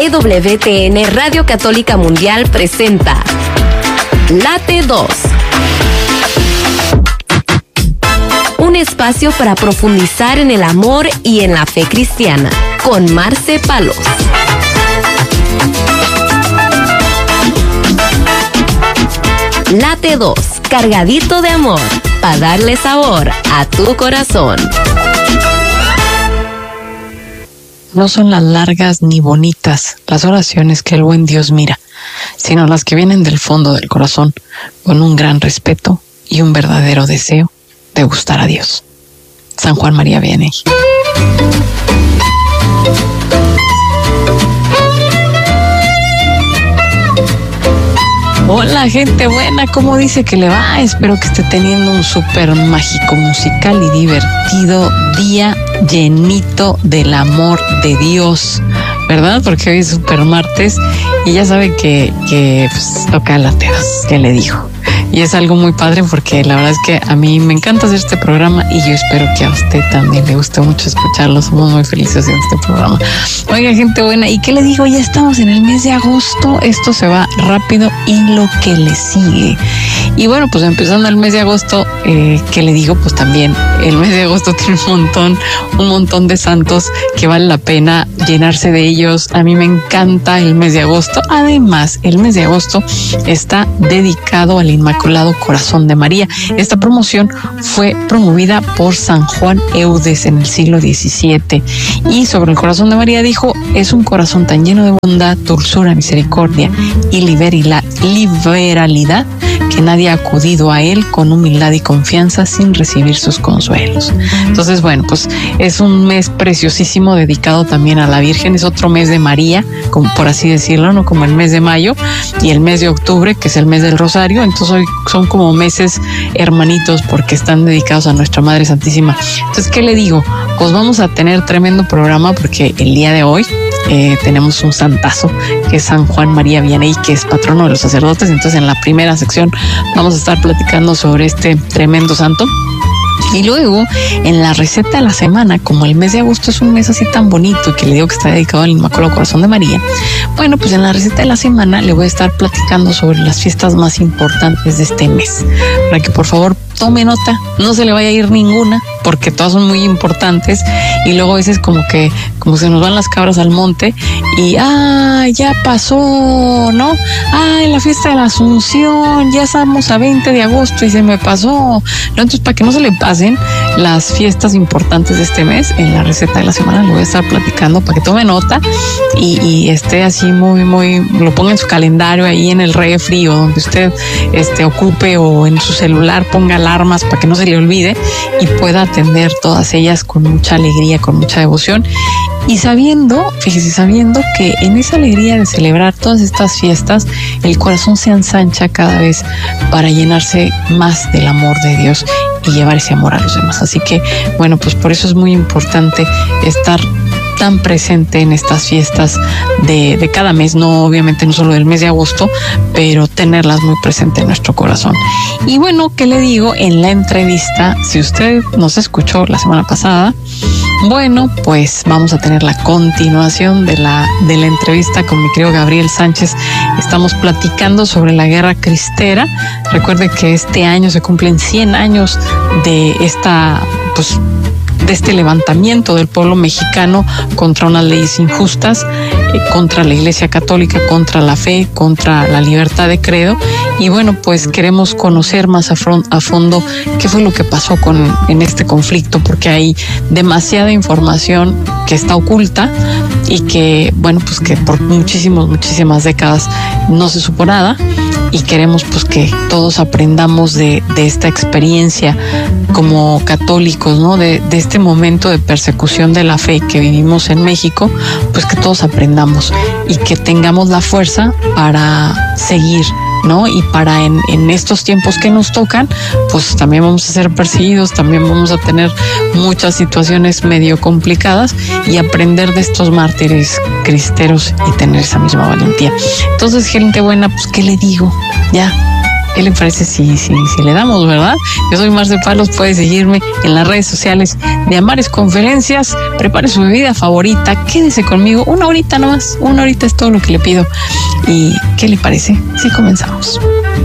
EWTN Radio Católica Mundial presenta Late 2. Un espacio para profundizar en el amor y en la fe cristiana, con Marce Palos. Late 2, cargadito de amor, para darle sabor a tu corazón. No son las largas ni bonitas las oraciones que el buen Dios mira, sino las que vienen del fondo del corazón, con un gran respeto y un verdadero deseo de gustar a Dios. San Juan María Vianney. Hola, gente buena, ¿cómo dice que le va? Espero que esté teniendo un súper mágico, musical y divertido día llenito del amor de Dios, ¿verdad? Porque hoy es súper martes y ya sabe que pues, toca lateras, que le dijo. Y es algo muy padre porque la verdad es que a mí me encanta hacer este programa y yo espero que a usted también le guste mucho escucharlo. Somos muy felices en este programa. Oiga, gente buena, ¿y qué le digo? Ya estamos en el mes de agosto. Esto se va rápido y lo que le sigue. Y bueno, pues empezando el mes de agosto, ¿qué le digo? Pues también el mes de agosto tiene un montón de santos que vale la pena llenarse de ellos. A mí me encanta el mes de agosto. Además, el mes de agosto está dedicado al Inmaculado Corazón de María. Esta promoción fue promovida por San Juan Eudes en el siglo XVII. Y sobre el corazón de María dijo: es un corazón tan lleno de bondad, dulzura, misericordia y liberalidad que nadie ha acudido a él con humildad y confianza sin recibir sus consuelos. Entonces, bueno, pues es un mes preciosísimo dedicado también a la Virgen. Es otro mes de María, como por así decirlo, no como el mes de mayo y el mes de octubre, que es el mes del Rosario. Entonces hoy son como meses hermanitos porque están dedicados a Nuestra Madre Santísima. Entonces, ¿qué le digo? Pues vamos a tener tremendo programa porque el día de hoy tenemos un santazo que es San Juan María Vianney, que es patrono de los sacerdotes. Entonces en la primera sección vamos a estar platicando sobre este tremendo santo. Y luego, en la receta de la semana, como el mes de agosto es un mes así tan bonito y que le digo que está dedicado al Inmaculado Corazón de María, bueno, pues en la receta de la semana le voy a estar platicando sobre las fiestas más importantes de este mes, para que por favor tome nota, no se le vaya a ir ninguna, porque todas son muy importantes y luego a veces como se nos van las cabras al monte y ya pasó, ¿no? La fiesta de la Asunción, ya estamos a 20 de agosto y se me pasó, ¿no? Entonces, para que no se le pasen las fiestas importantes de este mes, en la receta de la semana le voy a estar platicando para que tome nota y esté así muy, lo ponga en su calendario ahí en el refri o donde usted ocupe, o en su celular ponga alarmas para que no se le olvide y pueda atender todas ellas con mucha alegría, con mucha devoción. Y sabiendo que en esa alegría de celebrar todas estas fiestas, el corazón se ensancha cada vez para llenarse más del amor de Dios y llevar ese amor a los demás. Así que, bueno, pues por eso es muy importante estar tan presente en estas fiestas de cada mes, obviamente no solo del mes de agosto, pero tenerlas muy presente en nuestro corazón. Y bueno, ¿qué le digo? En la entrevista, si usted nos escuchó la semana pasada, bueno, pues vamos a tener la continuación de la entrevista con mi querido Gabriel Sánchez. Estamos platicando sobre la Guerra Cristera. Recuerde que este año se cumplen 100 años de este levantamiento del pueblo mexicano contra unas leyes injustas, contra la Iglesia Católica, contra la fe, contra la libertad de credo. Y bueno, pues queremos conocer más a fondo qué fue lo que pasó en este conflicto, porque hay demasiada información que está oculta y que, bueno, pues que por muchísimas décadas no se supo nada. Y queremos pues que todos aprendamos de esta experiencia como católicos, ¿no? De este momento de persecución de la fe que vivimos en México, pues que todos aprendamos y que tengamos la fuerza para seguir, ¿no? Y para en estos tiempos que nos tocan, pues también vamos a ser perseguidos, también vamos a tener muchas situaciones medio complicadas y aprender de estos mártires cristeros y tener esa misma valentía. Entonces, gente buena, pues ¿qué le digo? Ya ¿Qué le parece si le damos, verdad? Yo soy Marce Palos, puede seguirme en las redes sociales de Amares Conferencias. Prepare su bebida favorita, quédese conmigo, una horita nomás, una horita es todo lo que le pido. ¿Y qué le parece si comenzamos?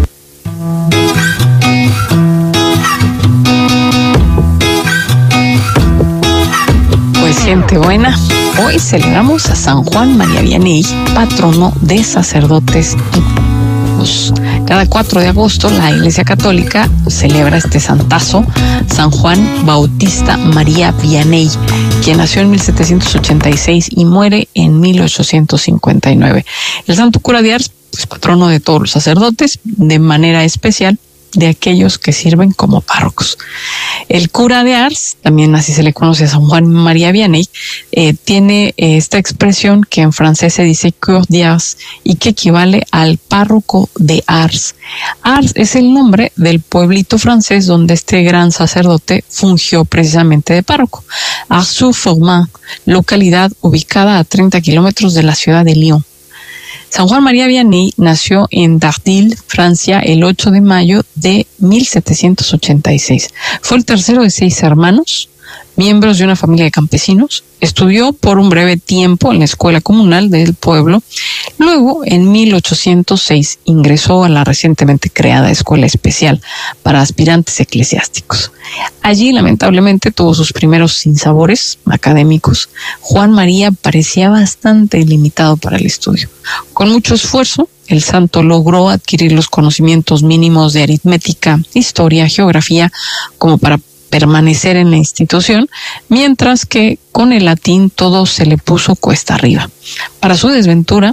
Pues gente buena, hoy celebramos a San Juan María Vianney, patrono de sacerdotes. Cada 4 de agosto la Iglesia Católica celebra este santazo, San Juan Bautista María Vianney, quien nació en 1786 y muere en 1859. El santo cura de Ars, pues patrono de todos los sacerdotes, de manera especial de aquellos que sirven como párrocos. El cura de Ars, también así se le conoce a San Juan María Vianney, tiene esta expresión que en francés se dice cure d'Ars y que equivale al párroco de Ars. Ars es el nombre del pueblito francés donde este gran sacerdote fungió precisamente de párroco. Ars-sur-Fourmin, localidad ubicada a 30 kilómetros de la ciudad de Lyon. San Juan María Vianney nació en Dardilly, Francia, el 8 de mayo de 1786. Fue el tercero de 6 hermanos, miembros de una familia de campesinos. Estudió por un breve tiempo en la escuela comunal del pueblo. Luego, en 1806, ingresó a la recientemente creada Escuela Especial para Aspirantes Eclesiásticos. Allí, lamentablemente, tuvo sus primeros sinsabores académicos. Juan María parecía bastante limitado para el estudio. Con mucho esfuerzo, el santo logró adquirir los conocimientos mínimos de aritmética, historia, geografía, como para permanecer en la institución, mientras que con el latín todo se le puso cuesta arriba. Para su desventura,